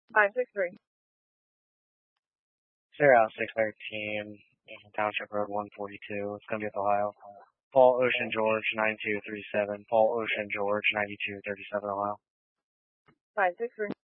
563. Sierra 613, Township Road 142. It's going to be at Ohio. Paul Ocean George 9237. Paul Ocean George 9237, Ohio. 563.